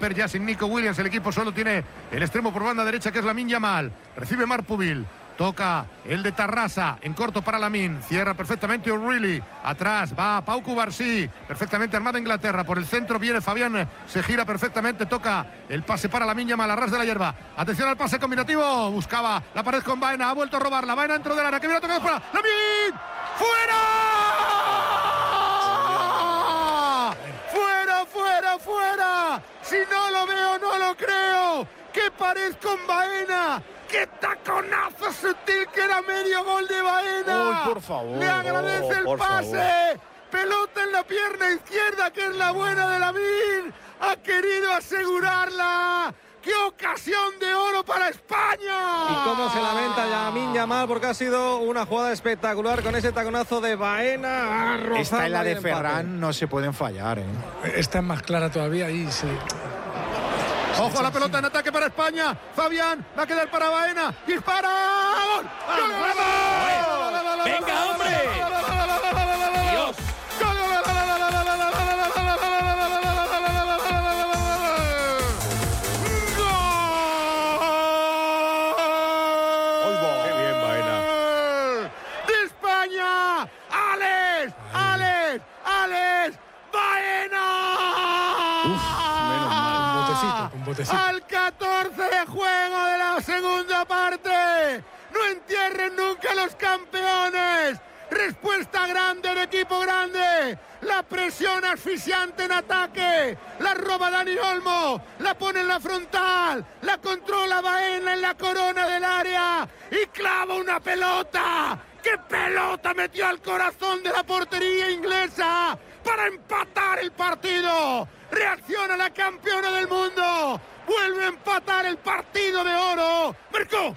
romper ya sin Nico Williams. El equipo solo tiene el extremo por banda derecha, que es Lamine Yamal. Recibe Marpuvil. Toca el de Tarrasa, en corto para Lamine, cierra perfectamente O'Reilly, atrás va Pau Cubarsí, perfectamente armada Inglaterra, por el centro viene Fabián, se gira perfectamente, toca el pase para Lamine Yamal, a ras de la hierba, atención al pase combinativo, buscaba la pared con Baena, ha vuelto a robarla, Baena dentro del área, que viene a tocar para Lamine, ¡fuera! ¡Fuera, fuera, fuera! Si no lo veo, no lo creo, ¡qué pared con Baena! ¡Qué taconazo sutil, que era medio gol de Baena! ¡Uy, por favor! ¡Le agradece el pase! Favor. Pelota en la pierna izquierda, que es la buena de Lamine. ¡Ha querido asegurarla! ¡Qué ocasión de oro para España! Y cómo se lamenta Lamine Yamal, porque ha sido una jugada espectacular con ese taconazo de Baena. Esta y la de Ferran no se pueden fallar, ¿eh? Esta es más clara todavía y se... Ojo a la pelota en ataque para España. Fabián va a quedar para Baena. ¡Dispara! ¡Gol! ¡Vamos! ¡Venga, hombre! ¡Dios! ¡Qué bien, Baena! ¡De España! ¡Alex! ¡Alex! ¡Alex! ¡Baena! Un botecito. Al 14 de juego de la segunda parte. No entierren nunca a los campeones. Respuesta grande del equipo grande. La presión asfixiante en ataque. La roba Dani Olmo. La pone en la frontal. La controla Baena en la corona del área. Y clava una pelota. ¡Qué pelota metió al corazón de la portería inglesa! Para empatar el partido. Reacciona la campeona del mundo. Vuelve a empatar el partido de oro. Marcó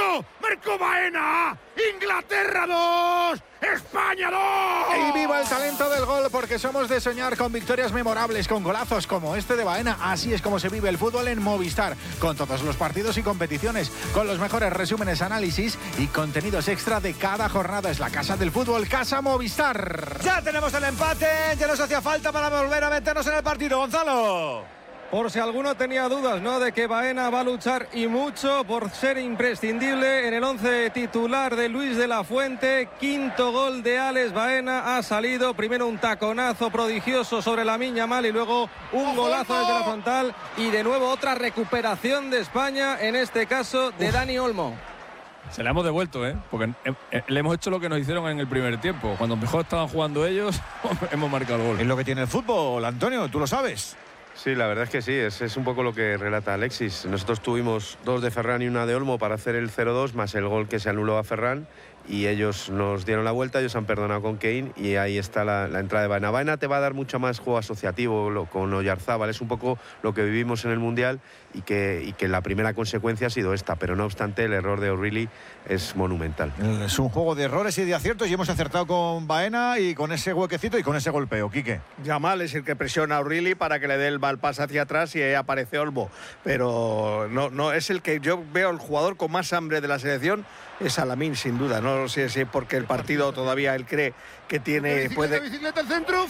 Baena. Inglaterra 2, España 2. Y viva el talento del gol, porque somos de soñar con victorias memorables, con golazos como este de Baena. Así es como se vive el fútbol en Movistar, con todos los partidos y competiciones, con los mejores resúmenes, análisis y contenidos extra de cada jornada. Es la casa del fútbol, Casa Movistar. Ya tenemos el empate, ya nos hacía falta para volver a meternos en el partido, Gonzalo. Por si alguno tenía dudas, ¿no?, de que Baena va a luchar y mucho por ser imprescindible en el 11 titular de Luis de la Fuente. Quinto gol de Alex Baena, ha salido primero un taconazo prodigioso sobre Lamine Yamal y luego un golazo desde la frontal y de nuevo otra recuperación de España, en este caso de Dani Olmo. Se la hemos devuelto, porque le hemos hecho lo que nos hicieron en el primer tiempo. Cuando mejor estaban jugando ellos, hemos marcado el gol. Es lo que tiene el fútbol, Antonio, tú lo sabes. Sí, la verdad es que sí, es un poco lo que relata Alexis. Nosotros tuvimos 2 de Ferran y 1 de Olmo para hacer el 0-2, más el gol que se anuló a Ferran, y ellos nos dieron la vuelta, ellos han perdonado con Kane, y ahí está la entrada de Baena. Baena te va a dar mucho más juego asociativo con Oyarzábal, es un poco lo que vivimos en el Mundial, y que la primera consecuencia ha sido esta, pero no obstante el error de O'Reilly es monumental. Es un juego de errores y de aciertos, y hemos acertado con Baena y con ese huequecito y con ese golpeo. Quique. Yamal es el que presiona a O'Reilly para que le dé el malpas hacia atrás y ahí aparece Olmo, pero no es el que yo veo el jugador con más hambre de la selección. Es a Lamine, sin duda. No sé si es porque el partido todavía él cree que tiene... Bicicleta al centro,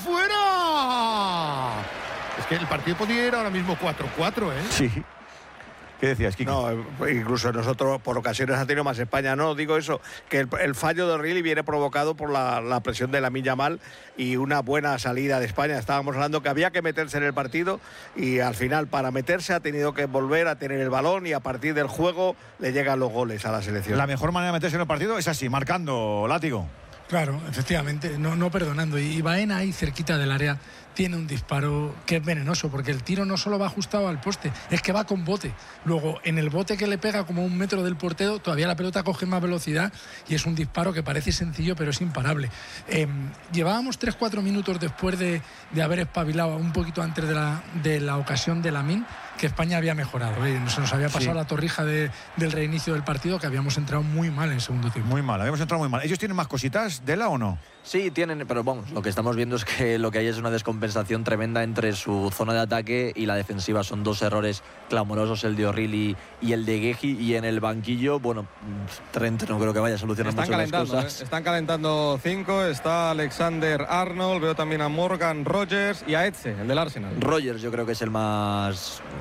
fuera. Es que el partido podría ir ahora mismo 4-4, ¿eh? Sí. ¿Qué decías, Kike? No, incluso nosotros por ocasiones ha tenido más España. No, digo eso, que el fallo de O'Reilly viene provocado por la presión de Lamine Yamal y una buena salida de España. Estábamos hablando que había que meterse en el partido y al final para meterse ha tenido que volver a tener el balón y a partir del juego le llegan los goles a la selección. La mejor manera de meterse en el partido es así, marcando, Látigo. Claro, efectivamente, no perdonando. Y Baena ahí cerquita del área tiene un disparo que es venenoso, porque el tiro no solo va ajustado al poste, es que va con bote. Luego, en el bote que le pega como 1 metro del portero, todavía la pelota coge más velocidad y es un disparo que parece sencillo, pero es imparable. Llevábamos 3-4 minutos después de haber espabilado un poquito antes de la ocasión de Lamine, que España había mejorado. Se nos había pasado la torrija del reinicio del partido, que habíamos entrado muy mal en el segundo tiempo. Muy mal, habíamos entrado muy mal. ¿Ellos tienen más cositas, Dela, o no? Sí, tienen, pero vamos, lo que estamos viendo es que lo que hay es una descompensación tremenda entre su zona de ataque y la defensiva. Son 2 errores clamorosos, el de O'Reilly y el de Guehi, y en el banquillo, bueno, Trent no creo que vaya a solucionar mucho las cosas. Están calentando 5, está Alexander Arnold, veo también a Morgan Rogers y a Etze, el del Arsenal. Rogers yo creo que es el más